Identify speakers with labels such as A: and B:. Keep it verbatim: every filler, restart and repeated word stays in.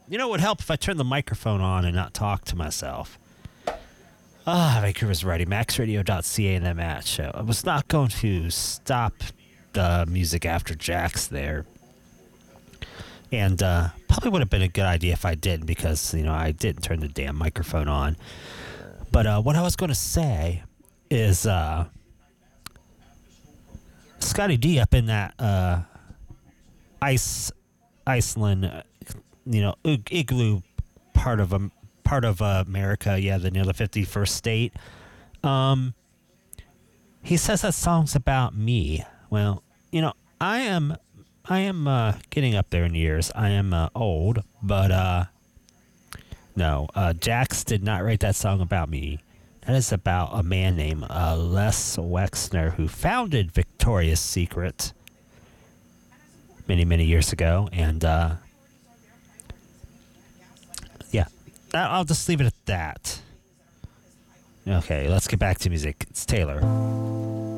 A: You know, it would help if I turned the microphone on and not talk to myself. Ah, Vancouver's ready. max radio dot c a and the Matt Show. I was not going to stop the music after Jack's there. And uh, probably would have been a good idea if I didn't, because, you know, I didn't turn the damn microphone on. But uh, what I was going to say is uh, Scotty D up in that uh, ice, Iceland, uh, you know, ig- igloo part of um, part of uh, America, yeah, the near the fifty-first state. Um, he says that song's about me. Well, you know, I am, I am uh, getting up there in years. I am uh, old, but uh, no, uh, Jax did not write that song about me. That is about a man named uh, Les Wexner, who founded Victoria's Secret many, many years ago. And, uh, yeah, I'll just leave it at that. Okay, let's get back to music. It's Taylor.